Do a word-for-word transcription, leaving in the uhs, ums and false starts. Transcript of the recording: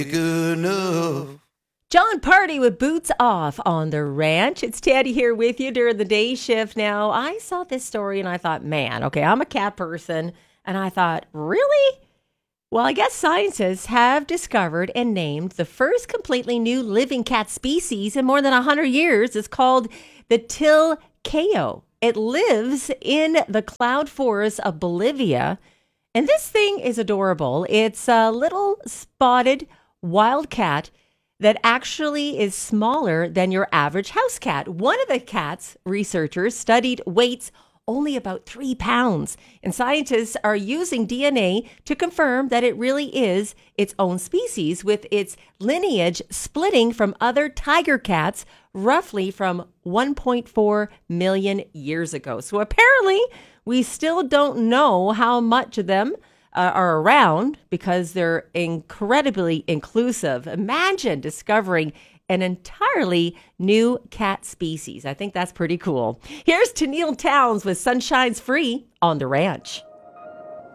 Good enough. John Party with Boots Off on the ranch. It's Teddy here with you during the day shift. Now, I saw this story and I thought, man, okay, I'm a cat person. And I thought, really? Well, I guess scientists have discovered and named the first completely new living cat species in more than one hundred years. It's called the Tilcayo. It lives in the cloud forests of Bolivia. And this thing is adorable. It's a little spotted wild cat that actually is smaller than your average house cat. One of the cats, researchers studied, weighs only about three pounds. And scientists are using D N A to confirm that it really is its own species, with its lineage splitting from other tiger cats roughly from one point four million years ago. So apparently, we still don't know how much of them Uh, are around because they're incredibly inclusive. Imagine discovering an entirely new cat species. I think that's pretty cool. Here's Tennille Townes with Sunshine's Free on the ranch.